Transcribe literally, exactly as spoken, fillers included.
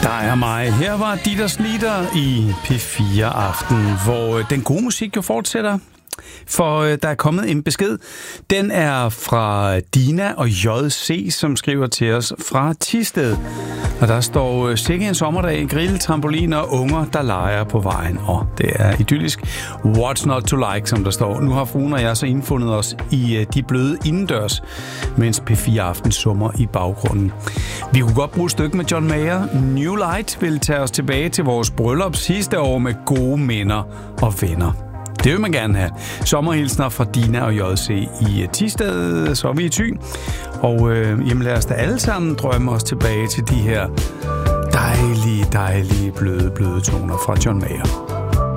dig og mig. Her var Dieter Snitter i P fire Aften, hvor den gode musik jo fortsætter. For øh, der er kommet en besked. Den er fra Dina og J C, som skriver til os fra Thisted. Og der står, øh, sikke en sommerdag, grill, trampoliner og unger, der leger på vejen. Og det er idyllisk. What's not to like, som der står. Nu har fruen og jeg så indfundet os i øh, de bløde indendørs, mens P fire Aften summer i baggrunden. Vi kunne godt bruge et stykke med John Mayer. New Light vil tage os tilbage til vores bryllup sidste år med gode minder og venner. Det vil man gerne have. Sommerhilsner fra Dina og J C i Thisted, så er vi i Thy. Og øh, jamen lad os da alle sammen drømme os tilbage til de her dejlige, dejlige, bløde, bløde toner fra John Mayer.